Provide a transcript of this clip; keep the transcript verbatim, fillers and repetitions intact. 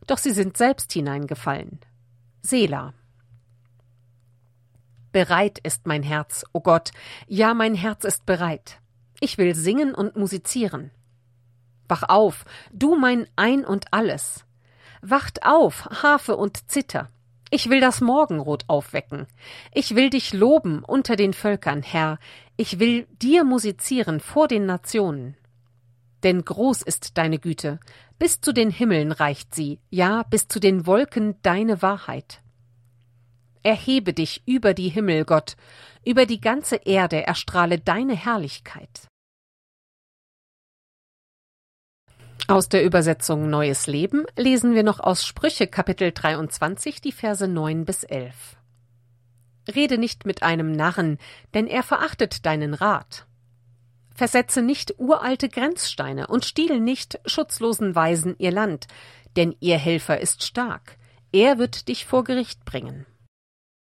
doch sie sind selbst hineingefallen. Selah. Bereit ist mein Herz, o Gott, ja, mein Herz ist bereit. Ich will singen und musizieren. Wach auf, du mein Ein und Alles. Wacht auf, Harfe und Zither. Ich will das Morgenrot aufwecken. Ich will dich loben unter den Völkern, Herr. Ich will dir musizieren vor den Nationen. Denn groß ist deine Güte, bis zu den Himmeln reicht sie, ja, bis zu den Wolken deine Wahrheit. Erhebe dich über die Himmel, Gott, über die ganze Erde erstrahle deine Herrlichkeit. Aus der Übersetzung Neues Leben lesen wir noch aus Sprüche Kapitel dreiundzwanzig, die Verse neun bis elf. Rede nicht mit einem Narren, denn er verachtet deinen Rat. Versetze nicht uralte Grenzsteine und stiehl nicht schutzlosen Weisen ihr Land, denn ihr Helfer ist stark, er wird dich vor Gericht bringen.